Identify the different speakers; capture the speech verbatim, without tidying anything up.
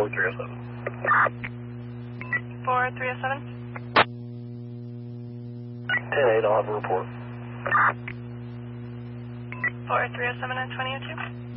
Speaker 1: four three oh seven.
Speaker 2: four three oh seven?
Speaker 1: ten eight, I'll have a report.
Speaker 2: four three oh seven and twenty oh two?